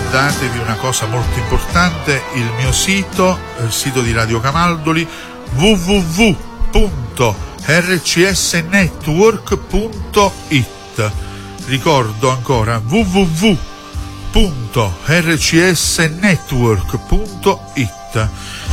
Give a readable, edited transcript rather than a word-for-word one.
ricordatevi una cosa molto importante: il mio sito, il sito di Radio Camaldoli, www.rcsnetwork.it. Ricordo ancora www.rcsnetwork.it.